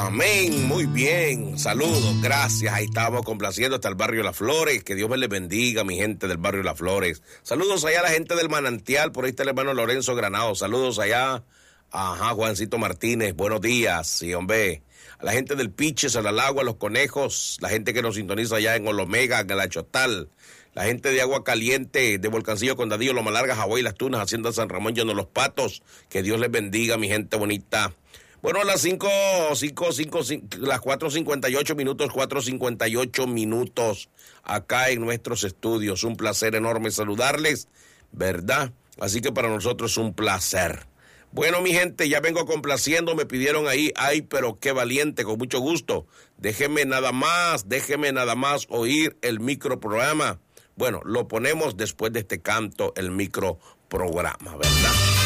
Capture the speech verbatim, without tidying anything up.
Amén, muy bien, saludos, gracias, ahí estamos complaciendo hasta el barrio Las Flores, que Dios me les bendiga, mi gente del barrio Las Flores. Saludos allá a la gente del Manantial, por ahí está el hermano Lorenzo Granado, saludos allá, ajá, Juancito Martínez, buenos días, sí, hombre. A la gente del Piches, a la Lagua, a los Conejos, la gente que nos sintoniza allá en Olomega, en la Chotal, la gente de Agua Caliente, de Volcancillo, Condadillo, Loma Larga, Hawái, Las Tunas, Hacienda San Ramón, Lleno Los Patos, que Dios les bendiga, mi gente bonita. Bueno, a las cinco, cinco, cinco, las cuatro cincuenta y ocho minutos, cuatro cincuenta y ocho minutos acá en nuestros estudios. Un placer enorme saludarles, ¿verdad? Así que para nosotros es un placer. Bueno, mi gente, ya vengo complaciendo, me pidieron ahí, ay, pero qué valiente, con mucho gusto. Déjeme nada más, déjeme nada más oír el microprograma. Bueno, lo ponemos después de este canto, el microprograma, ¿verdad?